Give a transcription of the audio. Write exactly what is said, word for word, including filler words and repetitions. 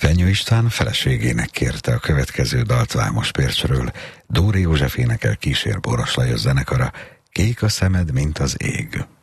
Benyő István feleségének kérte a következő dalt Vámos Pércsről. Dóri József énekel, kísér Boros Lajos zenekara. Kék a szemed, mint az ég.